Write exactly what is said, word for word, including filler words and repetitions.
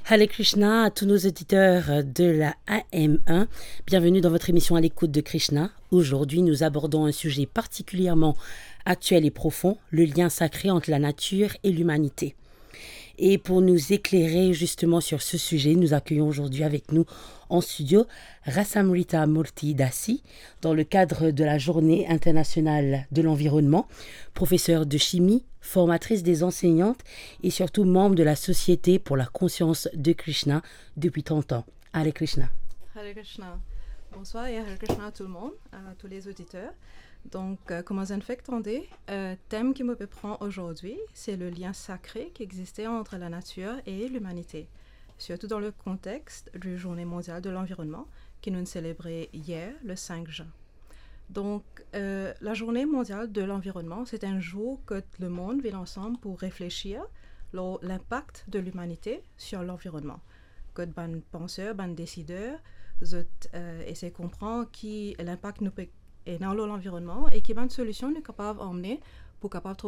Hare Krishna à tous nos auditeurs de la A M un. Bienvenue dans votre émission à l'écoute de Krishna. Aujourd'hui, nous abordons un sujet particulièrement actuel et profond, le lien sacré entre la nature et l'humanité. Et pour nous éclairer justement sur ce sujet, nous accueillons aujourd'hui avec nous en studio Rasamrita Murthy Dasi, dans le cadre de la Journée internationale de l'environnement, professeure de chimie, formatrice des enseignantes et surtout membre de la Société pour la conscience de Krishna depuis trente ans. Hare Krishna. Hare Krishna. Bonsoir et Hare Krishna à tout le monde, à tous les auditeurs. Donc, euh, comme vous avez entendu, le thème qui me prend aujourd'hui, c'est le lien sacré qui existait entre la nature et l'humanité, surtout dans le contexte de la Journée mondiale de l'environnement que nous célébrons hier, le cinq juin. Donc, euh, la Journée mondiale de l'environnement, c'est un jour que le monde vit ensemble pour réfléchir sur l'impact de l'humanité sur l'environnement. Que les penseurs, les décideurs, euh, essaient de comprendre qui l'impact nous peut et dans l'environnement et qui bonne solution nous capable d'emmener pour capable